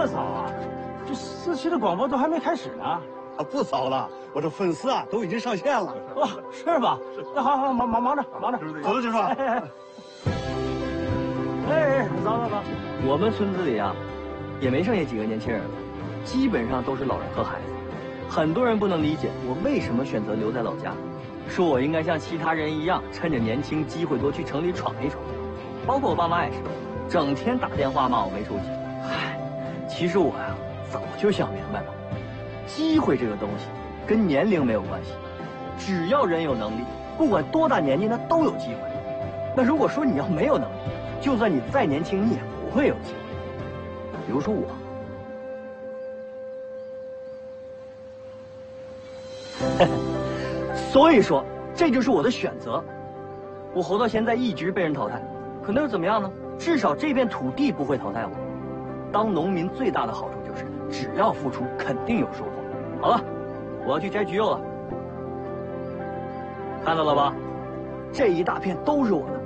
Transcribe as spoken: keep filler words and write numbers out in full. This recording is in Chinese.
早啊？这四期的广播都还没开始呢。啊， 不早了，我这粉丝啊都已经上线了。 哦，是吧？那好好忙忙忙着忙着， 走了，师傅。 哎，走走走。 我们村子里啊，也没剩下几个年轻人了，基本上都是老人和孩子。很多人不能理解我为什么选择留在老家，说我应该像其他人一样，趁着年轻机会多去城里闯一闯。包括我爸妈也是，整天打电话骂我没出息。唉，其实我呀，早就想明白了，机会这个东西跟年龄没有关系，只要人有能力，不管多大年纪，那都有机会。那如果说你要没有能力，就算你再年轻，你也不会有机会。比如说我。所以说，这就是我的选择。我活到现在一直被人淘汰，可那又怎么样呢？至少这片土地不会淘汰我。当农民最大的好处就是，只要付出，肯定有收获。好了，我要去摘橘柚了。看到了吧？这一大片都是我的，